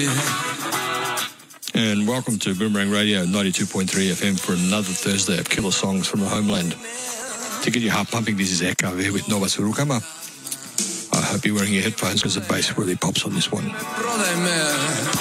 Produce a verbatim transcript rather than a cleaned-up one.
And welcome to Boomerang Radio ninety-two point three F M for another Thursday of killer songs from the homeland. To get your heart pumping, this is Echo here with Nova Surukama. I hope you're wearing your headphones because the bass really pops on this one.